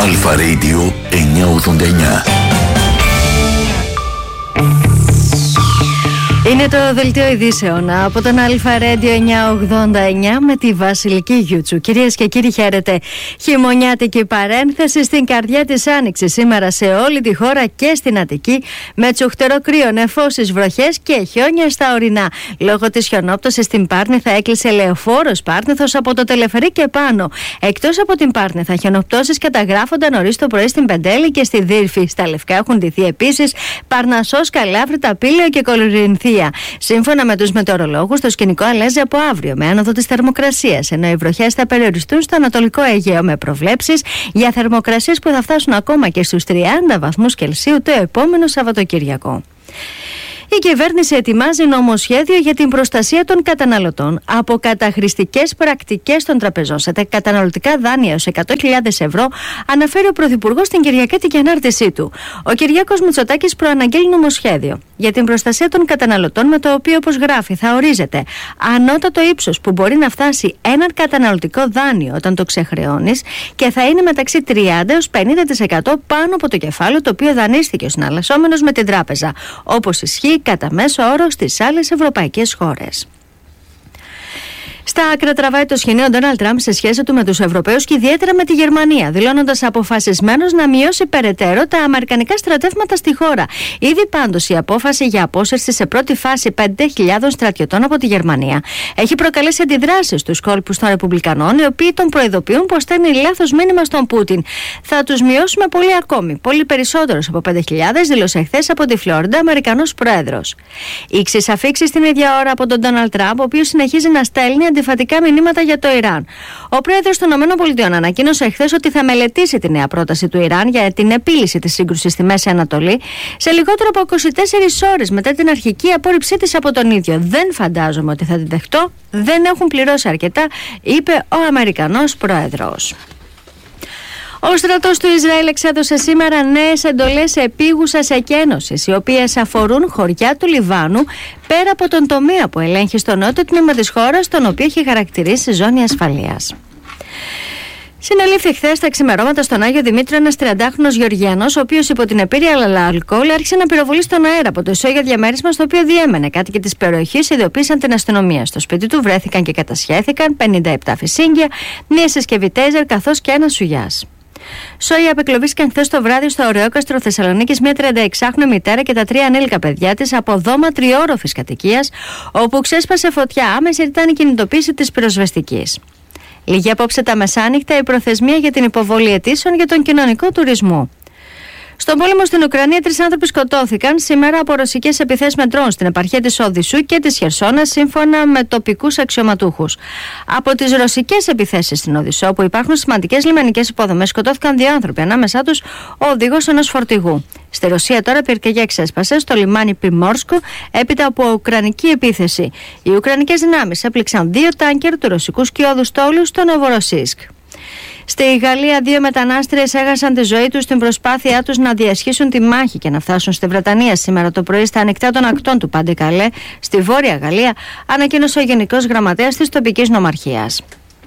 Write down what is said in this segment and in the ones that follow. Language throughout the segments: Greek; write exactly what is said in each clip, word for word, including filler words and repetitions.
Αλφα Radio εννιακόσια ογδόντα εννιά. Είναι το δελτίο ειδήσεων από τον Αλφα Radio εννιακόσια ογδόντα εννιά με τη Βασιλική Γιούτσου. Κυρίες και κύριοι, χαίρετε. Χειμωνιάτικη παρένθεση στην καρδιά της Άνοιξης σήμερα σε όλη τη χώρα και στην Αττική, με τσουχτερό κρύο, νεφώσεις, βροχές και χιόνια στα ορεινά. Λόγω της χιονόπτωσης στην Πάρνηθα έκλεισε λεωφόρος Πάρνηθος από το Τελεφερή και πάνω. Εκτός από την Πάρνηθα, χιονοπτώσεις καταγράφονταν νωρίς το πρωί στην Πεντέλη και στη Δύρφη. Στα Λευκά έχουν ντυθεί επίσης Παρνασσός, Καλάβρη, Ταπήλαιο και Κολορινθία. Σύμφωνα με τους μετεωρολόγους, το σκηνικό αλλάζει από αύριο με άνοδο της θερμοκρασίας, ενώ οι βροχές θα περιοριστούν στο Ανατολικό Αιγαίο, με προβλέψεις για θερμοκρασίες που θα φτάσουν ακόμα και στους τριάντα βαθμούς Κελσίου το επόμενο Σαββατοκύριακο. Η κυβέρνηση ετοιμάζει νομοσχέδιο για την προστασία των καταναλωτών από καταχρηστικές πρακτικές των τραπεζών σε καταναλωτικά δάνεια έως εκατό χιλιάδες ευρώ, αναφέρει ο Πρωθυπουργός στην Κυριακάτικη ανάρτησή του. Ο Κυριάκος Μητσοτάκης προαναγγέλει νομοσχέδιο για την προστασία των καταναλωτών, με το οποίο, όπως γράφει, θα ορίζεται ανώτατο ύψος που μπορεί να φτάσει έναν καταναλωτικό δάνειο όταν το ξεχρεώνεις και θα είναι μεταξύ τριάντα έως πενήντα τοις εκατό πάνω από το κεφάλαιο το οποίο δανείστηκε ο συναλλασσόμενος με την τράπεζα, όπως ισχύει κατά μέσο όρο στις άλλες ευρωπαϊκές χώρες. Στα άκρα τραβάει το σχοινί ο Ντόναλντ Τραμπ σε σχέση του με τους Ευρωπαίους και ιδιαίτερα με τη Γερμανία, δηλώνοντας αποφασισμένος να μειώσει περαιτέρω τα αμερικανικά στρατεύματα στη χώρα. Ήδη πάντως η απόφαση για απόσυρση σε πρώτη φάση πέντε χιλιάδων στρατιωτών από τη Γερμανία έχει προκαλέσει αντιδράσεις στους κόλπους των Ρεπουμπλικανών, οι οποίοι τον προειδοποιούν πως στέλνει λάθος μήνυμα στον Πούτιν. Θα τους μειώσουμε πολύ ακόμη, πολύ περισσότερους από πέντε χιλιάδες, δήλωσε χθες από τη Φλόριντα ο Αμερικανός πρόεδρος. Ήξεις αφήξεις την ίδια ώρα από τον Ντόναλντ Τραμπ, ο οποίος συνεχίζει να στέλνει αντιφατικά μηνύματα για το Ιράν. Ο πρόεδρος των ΗΠΑ ανακοίνωσε χθες ότι θα μελετήσει τη νέα πρόταση του Ιράν για την επίλυση της σύγκρουσης στη Μέση Ανατολή σε λιγότερο από είκοσι τέσσερις ώρες μετά την αρχική απόρριψή της από τον ίδιο. Δεν φαντάζομαι ότι θα την δεχτώ, δεν έχουν πληρώσει αρκετά, είπε ο Αμερικανός πρόεδρος. Ο στρατός του Ισραήλ εξέδωσε σήμερα νέες εντολές επίγουσας εκένωσης, οι οποίες αφορούν χωριά του Λιβάνου πέρα από τον τομέα που ελέγχει στο νότιο τμήμα της χώρας, τον οποίο έχει χαρακτηρίσει ζώνη ασφαλείας. Συνελήφθη χθες τα ξημερώματα στον Άγιο Δημήτριο ένας τριαντάχρονος Γεωργιανός, ο οποίος υπό την επίρρεια αλκοόλ άρχισε να πυροβολεί στον αέρα από το ισόγειο διαμέρισμα στο οποίο διέμενε. Κάτοικοι της περιοχής ειδοποίησαν την αστυνομία. Στο σπίτι του βρέθηκαν και κατασχέθηκαν πενήντα επτά φυσίγγια, μία συσκευή τέιζερ καθώς και ένα σουγιάς. Σόι απεκλωβίστηκαν χθες το βράδυ στο Ωρεόκαστρο Θεσσαλονίκης μια τριανταεξάχρονη μητέρα και τα τρία ανήλικα παιδιά της από δώμα τριόροφης κατοικίας, όπου ξέσπασε φωτιά. Άμεση ήταν η κινητοποίηση της πυροσβεστικής. Λίγη απόψε τα μεσάνυχτα η προθεσμία για την υποβολή αιτήσεων για τον κοινωνικό τουρισμό. Στον πόλεμο στην Ουκρανία, τρεις άνθρωποι σκοτώθηκαν σήμερα από ρωσικές επιθέσεις με ντρόουν στην επαρχία της Οδυσσού και της Χερσόνας, σύμφωνα με τοπικούς αξιωματούχους. Από τις ρωσικές επιθέσεις στην Οδυσσό, όπου υπάρχουν σημαντικές λιμενικές υποδομές, σκοτώθηκαν δύο άνθρωποι, ανάμεσά τους ο οδηγός ενός φορτηγού. Στη Ρωσία τώρα πυρκαγιά ξέσπασε στο λιμάνι Πριμόρσκο έπειτα από ουκρανική επίθεση. Οι ουκρανικές δυνάμεις έπληξαν δύο τάνκερ του ρωσικού σκιώδου στόλου στο Νοβοροσίσκ. Στη Γαλλία, δύο μετανάστριες έχασαν τη ζωή τους στην προσπάθειά τους να διασχίσουν τη μάχη και να φτάσουν στη Βρετανία σήμερα το πρωί στα ανοιχτά των ακτών του Πάντε-Καλέ, στη Βόρεια Γαλλία, ανακοίνωσε ο Γενικός Γραμματέας της τοπικής νομαρχίας.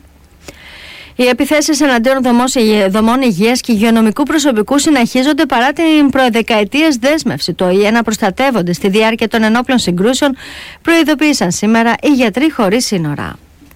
Οι επιθέσεις εναντίον δομών υγείας και υγειονομικού προσωπικού συνεχίζονται παρά την προεδεκαετίας δέσμευση του Ο Η Ε να προστατεύονται στη διάρκεια των ενόπλων συγκρούσεων, προειδοποίησαν σήμερα οι γιατροί χωρίς σύνορα.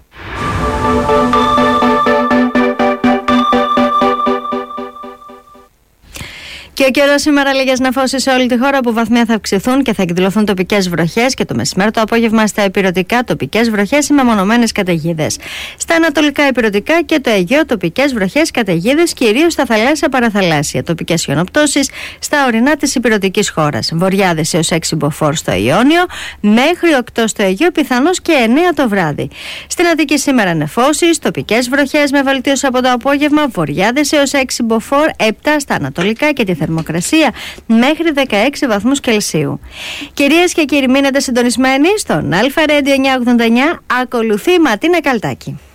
Και ο καιρός σήμερα λίγες νεφώσεις σε όλη τη χώρα που βαθμία θα αυξηθούν και θα εκδηλωθούν τοπικές βροχές και το μεσημέρι το απόγευμα στα ηπειρωτικά τοπικές βροχές με μεμονωμένες καταιγίδες. Στα ανατολικά ηπειρωτικά και το Αιγαίο τοπικές βροχές καταιγίδες, κυρίως στα θαλάσσια παραθαλάσσια. Τοπικές χιονοπτώσεις στα ορεινά της ηπειρωτικής χώρας. Βορειάδες έως έξι μποφόρ στο Ιόνιο, μέχρι οκτώ στο Αιγαίο, πιθανώς και εννέα το βράδυ. Στην Αττική σήμερα νεφώσεις, τοπικές βροχές με βελτίωση από το απόγευμα, βορειάδες έως έξι μποφόρ, επτά στα ανατολικά και τη θερμοκρασία μέχρι δεκαέξι βαθμούς Κελσίου. Κυρίες και κύριοι, μείνετε συντονισμένοι στον Αλφα Radio εννιακόσια ογδόντα εννιά. Ακολουθεί η Ματίνα Καλτάκη.